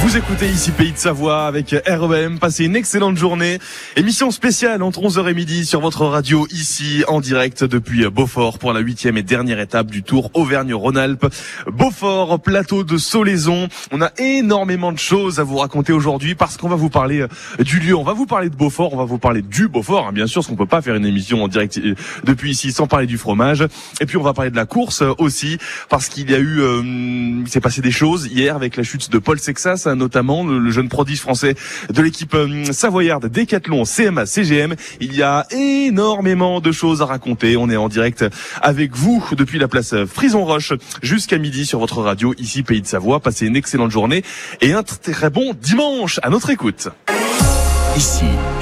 Vous écoutez ici Pays de Savoie avec REM. Passez une excellente journée. Émission spéciale entre 11h et midi sur votre radio ici en direct depuis Beaufort pour la 8e et dernière étape du Tour Auvergne-Rhône-Alpes. Beaufort, plateau de Solaison. On a énormément de choses à vous raconter aujourd'hui parce qu'on va vous parler du lieu. On va vous parler de Beaufort. On va vous parler du Beaufort, bien sûr, parce qu'on peut pas faire une émission en direct depuis ici sans parler du fromage. Et puis on va parler de la course aussi parce qu'il y a eu, il s'est passé des choses hier avec la chute de Paul Sexas, notamment le jeune prodige français de l'équipe savoyarde Décathlon CMA CGM. Il y a énormément de choses à raconter. On est en direct avec vous depuis la place Frison-Roche jusqu'à midi sur votre radio ici Pays de Savoie. Passez une excellente journée et un très bon dimanche à notre écoute. Ici,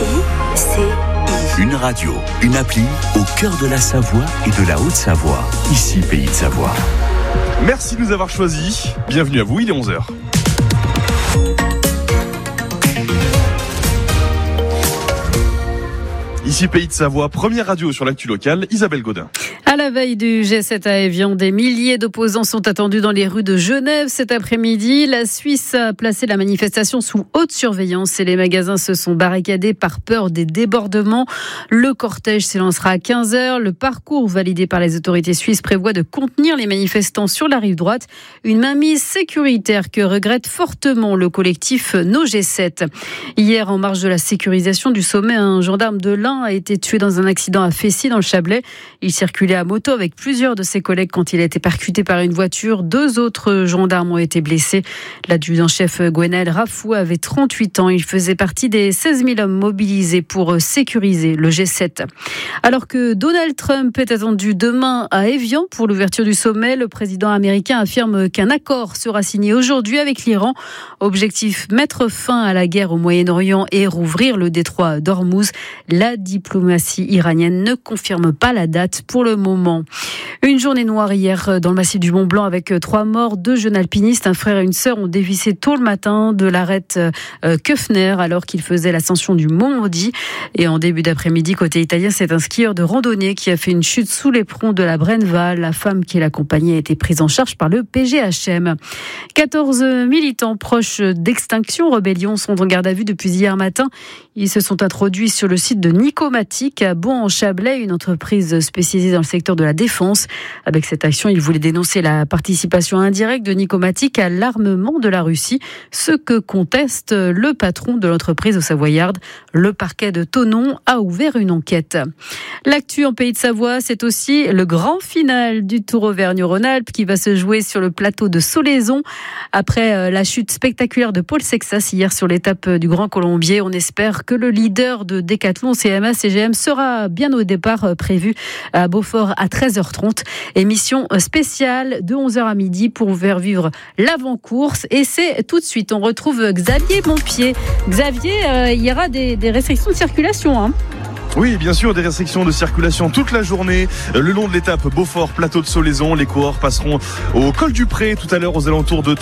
une radio, une appli au cœur de la Savoie et de la Haute-Savoie. Ici Pays de Savoie. Merci de nous avoir choisis. Bienvenue à vous, il est 11h. Ici Pays de Savoie, première radio sur l'actu locale, Isabelle Godin. À la veille du G7 à Évian, des milliers d'opposants sont attendus dans les rues de Genève cet après-midi. La Suisse a placé la manifestation sous haute surveillance et les magasins se sont barricadés par peur des débordements. Le cortège s'élancera à 15h. Le parcours validé par les autorités suisses prévoit de contenir les manifestants sur la rive droite. Une mainmise sécuritaire que regrette fortement le collectif No G7. Hier, en marge de la sécurisation du sommet, un gendarme de l'Ain a été tué dans un accident à Fessy dans le Chablais. Il circulait à moto avec plusieurs de ses collègues quand il a été percuté par une voiture. 2 autres gendarmes ont été blessés. L'adjudant-chef Gwenaël Rafou avait 38 ans. Il faisait partie des 16 000 hommes mobilisés pour sécuriser le G7. Alors que Donald Trump est attendu demain à Évian pour l'ouverture du sommet, le président américain affirme qu'un accord sera signé aujourd'hui avec l'Iran. Objectif, mettre fin à la guerre au Moyen-Orient et rouvrir le détroit d'Ormuz. La diplomatie iranienne ne confirme pas la date pour le moment. Une journée noire hier dans le massif du Mont-Blanc avec 3 morts, 2 jeunes alpinistes, un frère et une sœur ont dévissé tôt le matin de l'arête Köfner alors qu'ils faisaient l'ascension du Mont Maudit. Et en début d'après-midi, côté italien, c'est un skieur de randonnée qui a fait une chute sous l'éperon de la Brenval. La femme qui l'accompagnait a été prise en charge par le PGHM. 14 militants proches d'Extinction Rebellion sont en garde à vue depuis hier matin. Ils se sont introduits sur le site de Nicomatic à Bon-en-Chablais, une entreprise spécialisée dans le secteur de la défense. Avec cette action, ils voulaient dénoncer la participation indirecte de Nicomatic à l'armement de la Russie, ce que conteste le patron de l'entreprise au Savoyarde. Le parquet de Thonon a ouvert une enquête. L'actu en Pays de Savoie, c'est aussi le grand final du Tour Auvergne-Rhône-Alpes qui va se jouer sur le plateau de Solaison. Après la chute spectaculaire de Paul Sexas hier sur l'étape du Grand Colombier, on espère que le leader de Décathlon CMA CGM sera bien au départ prévu à Beaufort à 13h30. Émission spéciale de 11h à midi pour vous faire vivre l'avant-course. Et c'est tout de suite, on retrouve Xavier Montpied. Xavier, il y aura des restrictions de circulation, hein. Oui, bien sûr, des restrictions de circulation toute la journée le long de l'étape Beaufort, plateau de Solaison. Les coureurs passeront au col du Pré tout à l'heure aux alentours de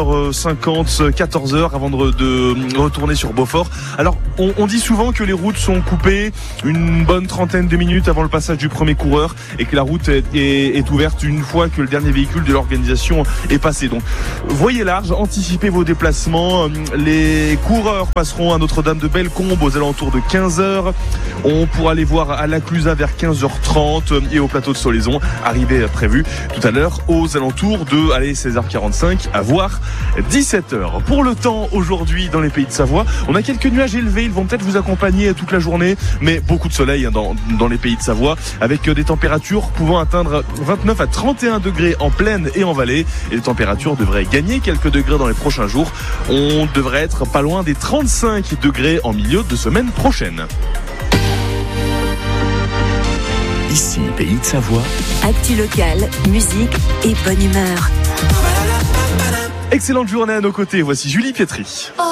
13h50, 14h avant de retourner sur Beaufort. Alors, on dit souvent que les routes sont coupées une bonne trentaine de minutes avant le passage du premier coureur et que la route est ouverte une fois que le dernier véhicule de l'organisation est passé. Donc, voyez large, anticipez vos déplacements. Les coureurs passeront à Notre-Dame-de-Bellecombe aux alentours de 15h. On pourra aller voir à la Clusa vers 15h30 et au plateau de Solaison, arrivée prévue tout à l'heure aux alentours de 16h45 à voir 17h. Pour le temps aujourd'hui dans les Pays de Savoie, on a quelques nuages élevés, ils vont peut-être vous accompagner toute la journée, mais beaucoup de soleil dans les Pays de Savoie avec des températures pouvant atteindre 29 à 31 degrés en plaine et en vallée et les températures devraient gagner quelques degrés dans les prochains jours. On devrait être pas loin des 35 degrés en milieu de semaine prochaine. Ici, Pays de Savoie. Actu locale, musique et bonne humeur. Excellente journée à nos côtés. Voici Julie Pietri.